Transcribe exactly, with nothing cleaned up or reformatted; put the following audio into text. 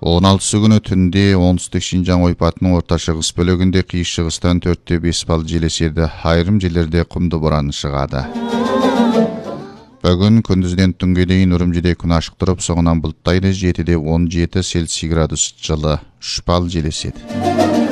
он алтысы күнү түндө оңтүстүк Шинжаң ойпатынын орта чыгыс бөлүгүндө кийиш чыгыстан төрттө беш балл жел эсерде, айрым жерлерде кумду боран чыгады. Бүгүн күндүздөн түнгө дейин Урумчиде күн ашык туруп, соңунан булуттайды, жетиде он жети Цельсий градус жылы, үч балл жел эсет.